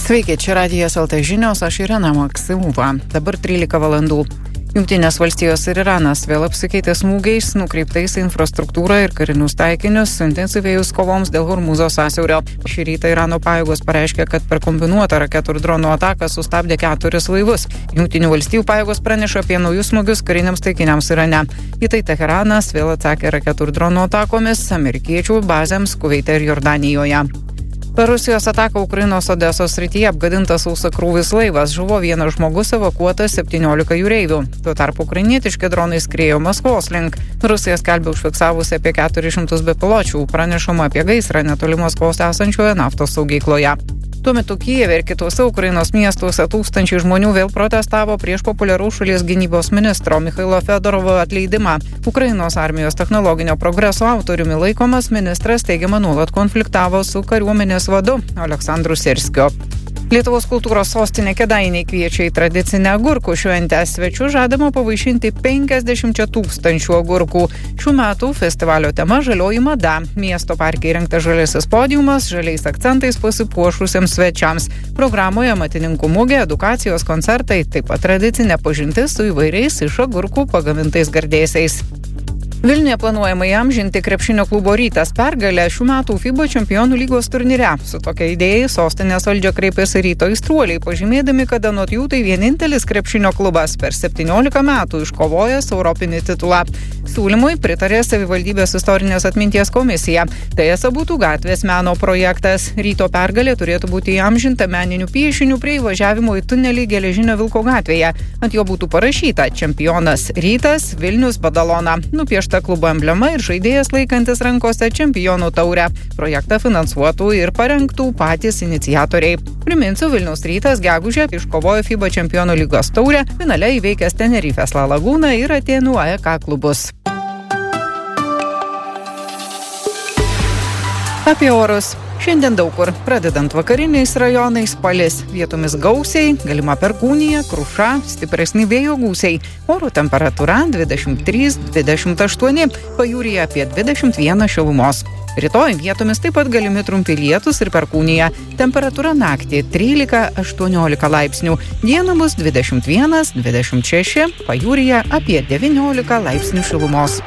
Sveiki, čia Radijas LT žinios, aš Irena Maksimova. Dabar 13 valandų. Jungtinės valstijos ir Iranas vėl apsikeitė smūgiais, nukreiptais į infrastruktūrą ir karinius taikinius, suintensyvėjus kovoms dėl Hormūzo sąsiaurio. Šį rytą Irano pajėgos pareiškė, kad per kombinuotą raketų ir dronų ataką sustabdė 4 laivus. Jungtinių valstijų pajėgos praneša apie naujus smūgius kariniams taikiniams Irane. Į tai Teheranas vėl atsakė raketų ir dronų atakomis amerikiečių bazėms Kuveite ir Jordanijoje. Per Rusijos ataką Ukrainos Odesos srityje apgadintas sausakrūvis laivas, žuvo vienas žmogus, evakuotas 17 jūreivių. Tuo tarpu ukrainietiški dronai skriejo Maskvos link. Rusija skelbia užfiksavusi apie 400 bepiločių, pranešama apie gaisrą netoli Maskvos esančioje naftos saugykloje. Tuo metu Kijeve ir kitose Ukrainos miestuose tūkstančiai žmonių vėl protestavo prieš populiaraus šalies gynybos ministro Michailo Fedorovo atleidimą. Ukrainos armijos technologinio progreso autoriumi laikomas ministras teigiama nuolat konfliktavo su kariuomenės vadu Aleksandru Sirskiu. Lietuvos kultūros sostinė Kėdainiai kviečia į tradicinę agurkų šventę. Svečių žadama pavaišinti 50 000 agurkų. Šių metų festivalio tema žalioji mada. Miesto parke įrengtas žaliasis podiumas, žaliais akcentais pasipuošusiems svečiams. Programoje matininkų mugė, edukacijos koncertai, taip pat tradicinė pažintis su įvairiais iš agurkų pagamintais gardėsiais. Vilniuje planuojama įamžinti krepšinio klubo Rytas pergalę šių metų FIBA čempionų lygos turnyre. Su tokia idėja sostinės valdžia kreipėsi Ryto aistruoliai, pažymėdami, kad anot jų tai vienintelis krepšinio klubas per 17 metų iškovojęs europinį titulą. Siūlymui pritarė savivaldybės istorinės atminties komisija. Tai esą būtų gatvės meno projektas. Ryto pergalė turėtų būti įamžinta meninių piešinių prie įvažiavimo į tunelį Geležinio Vilko gatvėje. Ant jo būtų parašyta čempionas Rytas, Vilnius Badalona. Nupiešta klubo emblema ir žaidėjas laikantis rankose čempionų taurę. Projektą finansuotų ir parengtų patys iniciatoriai. Priminsiu, Vilniaus Rytas gegužę iškovojo FIBA čempionų lygos taurę, finale įveikęs Tenerifės La Laguna ir Atėnų AEK klubus. Apie orus. Šiandien daug kur, pradedant vakariniais rajonais, palis, vietomis gausiai, galima perkūnija, kruša, stipresni vėjo gūsiai. Oro temperatūra 23-28, pajūryje apie 21 šilumos. Rytoj vietomis taip pat galimi trumpi lietūs ir perkūnija. Temperatūra naktį 13-18 laipsnių, dieną bus 21-26, pajūryje apie 19 laipsnių šilumos.